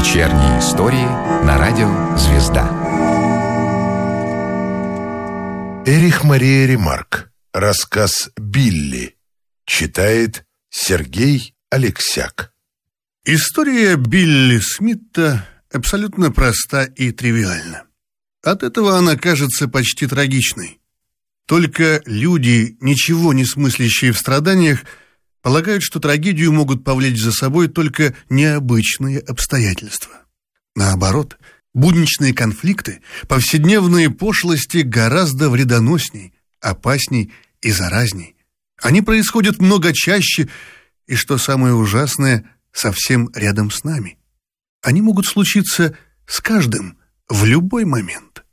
Вечерние истории на радио «Звезда». Эрих Мария Ремарк. Рассказ «Билли». Читает Сергей Алексяк. История Билли Смита абсолютно проста и тривиальна. От этого она кажется почти трагичной. Только люди, ничего не смыслящие в страданиях, полагают, что трагедию могут повлечь за собой только необычные обстоятельства. Наоборот, будничные конфликты, повседневные пошлости гораздо вредоносней, опасней и заразней. Они происходят много чаще и, что самое ужасное, совсем рядом с нами. Они могут случиться с каждым в любой момент.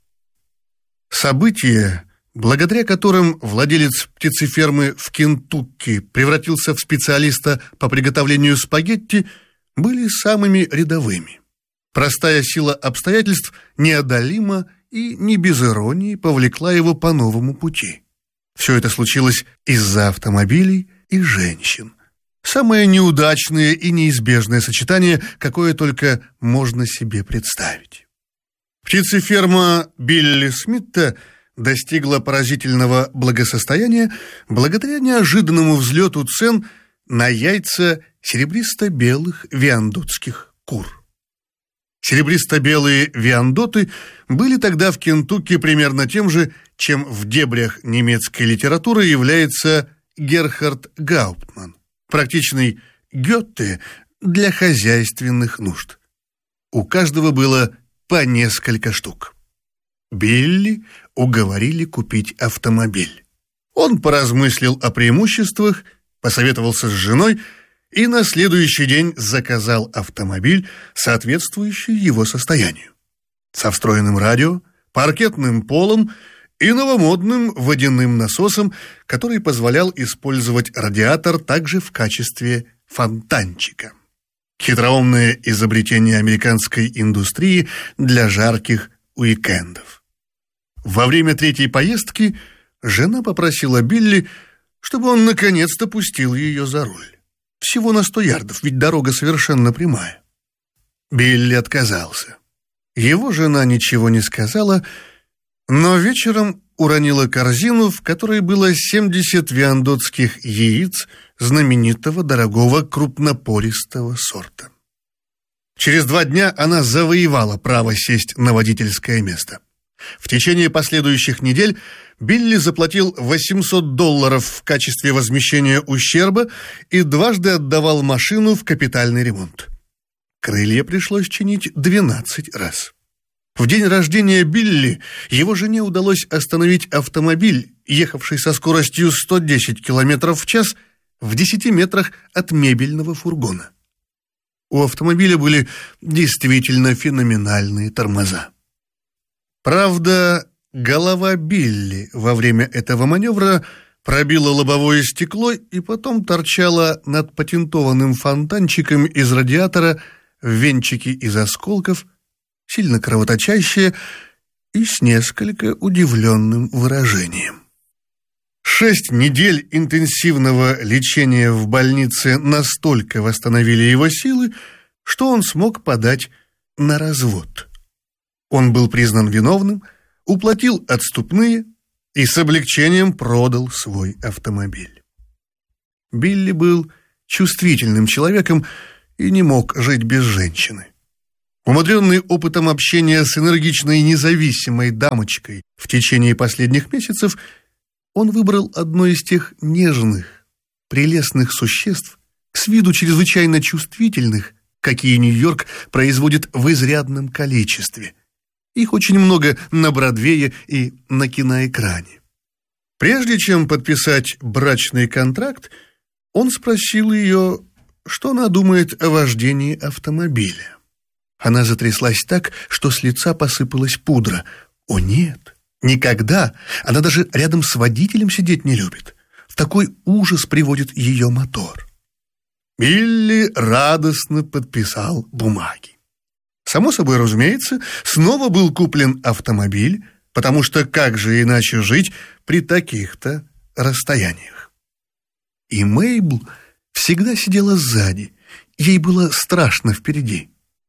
События, благодаря которым владелец птицефермы в Кентукки превратился в специалиста по приготовлению спагетти, были самыми рядовыми. Простая сила обстоятельств неодолима и не без иронии повлекла его по новому пути. Все это случилось из-за автомобилей и женщин. Самое неудачное и неизбежное сочетание, какое только можно себе представить. Птицеферма Билли Смита достигла поразительного благосостояния благодаря неожиданному взлету цен на яйца серебристо-белых виандотских кур. Серебристо-белые виандоты были тогда в Кентукки примерно тем же, чем в дебрях немецкой литературы является Герхард Гауптман, практичный Гёте для хозяйственных нужд. У каждого было по несколько штук. Билли уговорили купить автомобиль. Он поразмыслил о преимуществах, посоветовался с женой и на следующий день заказал автомобиль, соответствующий его состоянию. Со встроенным радио, паркетным полом и новомодным водяным насосом, который позволял использовать радиатор также в качестве фонтанчика. Хитроумное изобретение американской индустрии для жарких уикендов. Во время третьей поездки жена попросила Билли, чтобы он наконец-то пустил ее за руль. Всего на 100 ярдов, ведь дорога совершенно прямая. Билли отказался. Его жена ничего не сказала, но вечером уронила корзину, в которой было 70 виандотских яиц знаменитого дорогого крупнопористого сорта. Через 2 дня она завоевала право сесть на водительское место. В течение последующих недель Билли заплатил $800 в качестве возмещения ущерба и дважды отдавал машину в капитальный ремонт. Крылья пришлось чинить 12 раз. В день рождения Билли его жене удалось остановить автомобиль, ехавший со скоростью 110 км в час, в 10 метрах от мебельного фургона. У автомобиля были действительно феноменальные тормоза. Правда, голова Билли во время этого маневра пробила лобовое стекло и потом торчала над патентованным фонтанчиком из радиатора в венчике из осколков, сильно кровоточащая и с несколько удивленным выражением. 6 недель интенсивного лечения в больнице настолько восстановили его силы, что он смог подать на развод. Он был признан виновным, уплатил отступные и с облегчением продал свой автомобиль. Билли был чувствительным человеком и не мог жить без женщины. Умудренный опытом общения с энергичной независимой дамочкой в течение последних месяцев, он выбрал одно из тех нежных, прелестных существ, с виду чрезвычайно чувствительных, какие Нью-Йорк производит в изрядном количестве. Их очень много на Бродвее и на киноэкране. Прежде чем подписать брачный контракт, он спросил ее, что она думает о вождении автомобиля. Она затряслась так, что с лица посыпалась пудра. О нет, никогда! Она даже рядом с водителем сидеть не любит. В такой ужас приводит ее мотор. Билли радостно подписал бумаги. Само собой разумеется, снова был куплен автомобиль, потому что как же иначе жить при таких-то расстояниях? И Мейбл всегда сидела сзади, ей было страшно впереди.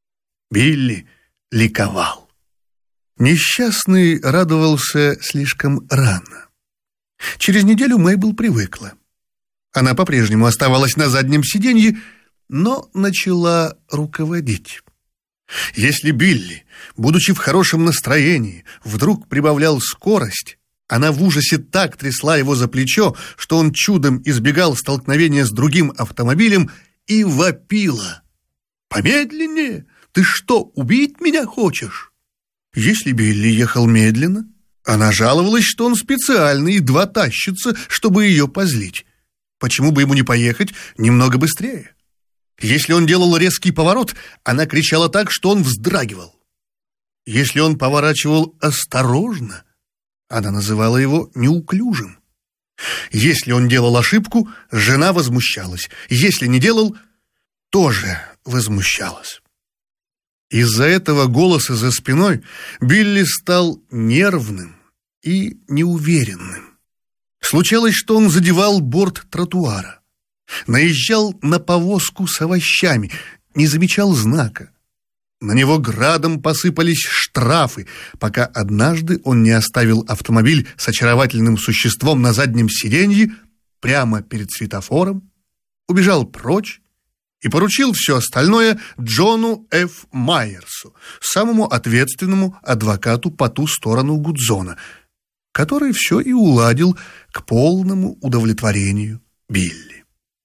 Билли ликовал. Несчастный радовался слишком рано. Через неделю Мейбл привыкла. Она по-прежнему оставалась на заднем сиденье, но начала руководить. Если Билли, будучи в хорошем настроении, вдруг прибавлял скорость, она в ужасе так трясла его за плечо, что он чудом избегал столкновения с другим автомобилем и вопила: «Помедленнее! Ты что, убить меня хочешь?» Если Билли ехал медленно, она жаловалась, что он специально едва тащится, чтобы ее позлить. Почему бы ему не поехать немного быстрее? Если он делал резкий поворот, она кричала так, что он вздрагивал. Если он поворачивал осторожно, она называла его неуклюжим. Если он делал ошибку, жена возмущалась. Если не делал, тоже возмущалась. Из-за этого голоса за спиной Билли стал нервным и неуверенным. Случалось, что он задевал борт тротуара, наезжал на повозку с овощами, не замечал знака. На него градом посыпались штрафы, пока однажды он не оставил автомобиль с очаровательным существом на заднем сиденье прямо перед светофором, убежал прочь и поручил все остальное Джону Ф. Майерсу, самому ответственному адвокату по ту сторону Гудзона, который все и уладил к полному удовлетворению Билли.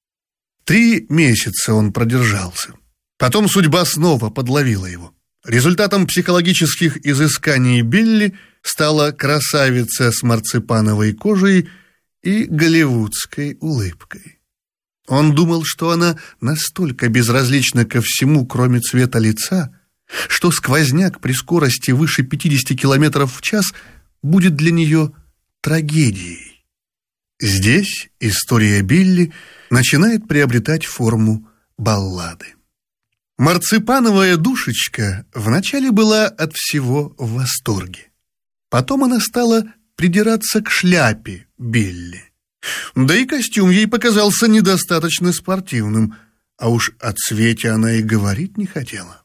3 месяца он продержался. Потом судьба снова подловила его. Результатом психологических изысканий Билли стала красавица с марципановой кожей и голливудской улыбкой. Он думал, что она настолько безразлична ко всему, кроме цвета лица, что сквозняк при скорости выше 50 км в час будет для нее трагедией. Здесь история Билли начинает приобретать форму баллады. Марципановая душечка вначале была от всего в восторге. Потом она стала придираться к шляпе Билли. Да и костюм ей показался недостаточно спортивным, а уж о цвете она и говорить не хотела.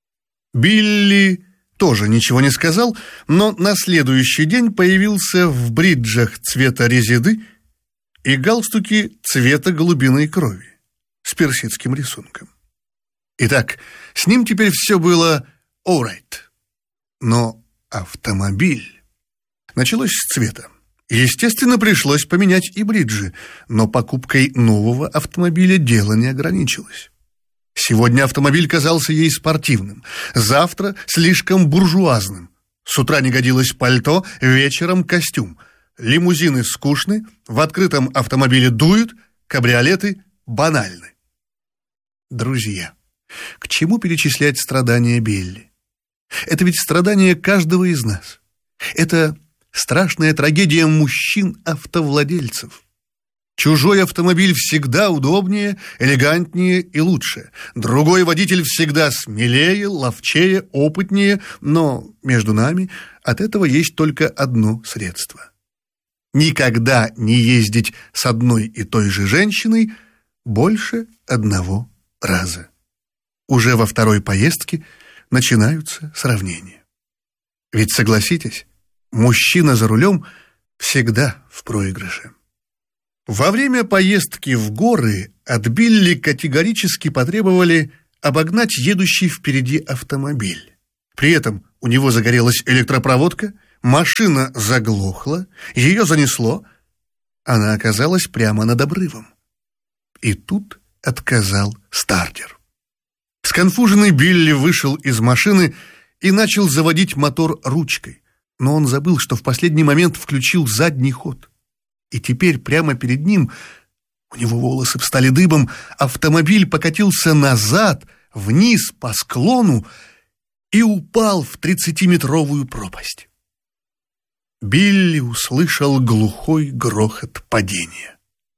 Билли тоже ничего не сказал, но на следующий день появился в бриджах цвета резиды и галстуке цвета голубиной крови с персидским рисунком. Итак, с ним теперь все было all right. Но автомобиль... Началось с цвета. Естественно, пришлось поменять и бриджи, но покупкой нового автомобиля дело не ограничилось. Сегодня автомобиль казался ей спортивным, завтра слишком буржуазным. С утра не годилось пальто, вечером костюм. Лимузины скучны, в открытом автомобиле дуют, кабриолеты банальны. Друзья, к чему перечислять страдания Билли? Это ведь страдания каждого из нас. Это страшная трагедия мужчин-автовладельцев. Чужой автомобиль всегда удобнее, элегантнее и лучше. Другой водитель всегда смелее, ловчее, опытнее, но между нами от этого есть только одно средство. Никогда не ездить с одной и той же женщиной больше 1 раза. Уже во 2-й поездке начинаются сравнения. Ведь согласитесь, мужчина за рулем всегда в проигрыше. Во время поездки в горы от Билли категорически потребовали обогнать едущий впереди автомобиль. При этом у него загорелась электропроводка, машина заглохла, ее занесло, она оказалась прямо над обрывом. И тут отказал стартер. Сконфуженный Билли вышел из машины и начал заводить мотор ручкой. Но он забыл, что в последний момент включил задний ход. И теперь прямо перед ним, у него волосы встали дыбом, автомобиль покатился назад, вниз по склону и упал в 30-метровую пропасть. Билли услышал глухой грохот падения.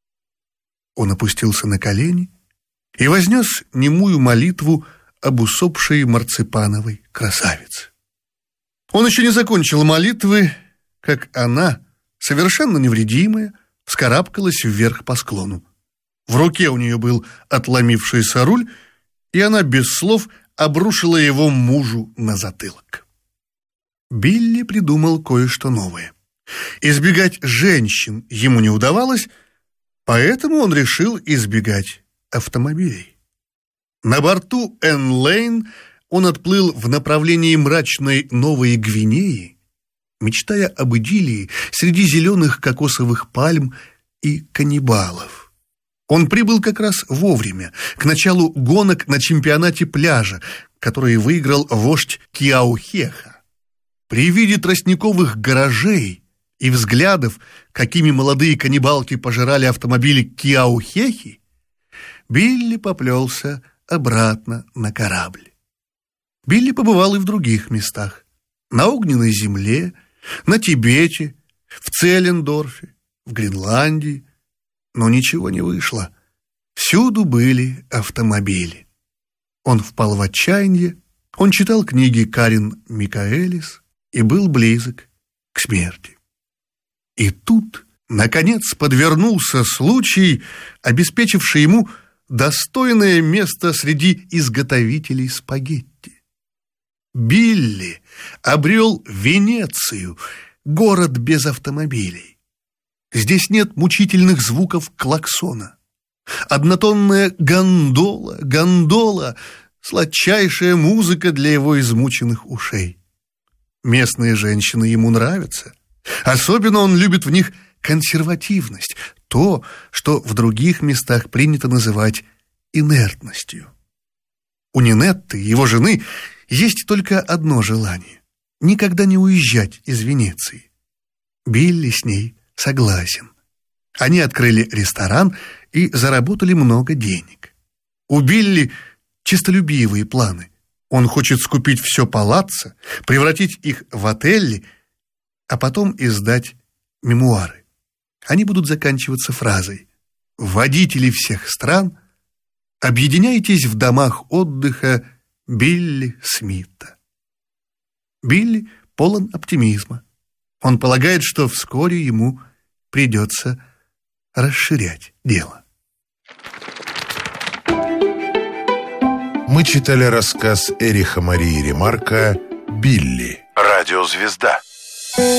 Он опустился на колени и вознес немую молитву об усопшей марципановой красавице. Он еще не закончил молитвы, как она, совершенно невредимая, вскарабкалась вверх по склону. В руке у нее был отломившийся руль, и она без слов обрушила его мужу на затылок. Билли придумал кое-что новое. Избегать женщин ему не удавалось, поэтому он решил избегать автомобилей. На борту Энн Лейн он отплыл в направлении мрачной Новой Гвинеи, мечтая об идиллии среди зеленых кокосовых пальм и каннибалов. Он прибыл как раз вовремя, к началу гонок на чемпионате пляжа, который выиграл вождь Киаухеха. При виде тростниковых гаражей и взглядов, какими молодые каннибалки пожирали автомобили Киаухехи, Билли поплелся обратно на корабль. Билли побывал и в других местах: на Огненной земле, на Тибете, в Целлендорфе, в Гренландии. Но ничего не вышло. Всюду были автомобили. Он впал в отчаяние, он читал книги Карен Микаэлис и был близок к смерти. И тут, наконец, подвернулся случай, обеспечивший ему достойное место среди изготовителей спагетти. Билли обрел Венецию, город без автомобилей. Здесь нет мучительных звуков клаксона. Однотонная гондола, сладчайшая музыка для его измученных ушей. Местные женщины ему нравятся. Особенно он любит в них консервативность, то, что в других местах принято называть инертностью. У Нинетты, его жены, есть только одно желание — никогда не уезжать из Венеции. Билли с ней согласен. Они открыли ресторан и заработали много денег. У Билли честолюбивые планы. Он хочет скупить все палаццо, превратить их в отели, а потом издать мемуары. Они будут заканчиваться фразой: «Водители всех стран, объединяйтесь в домах отдыха Билли Смита». Билли полон оптимизма. Он полагает, что вскоре ему придется расширять дело. Мы читали рассказ Эриха Марии Ремарка «Билли. Радиозвезда».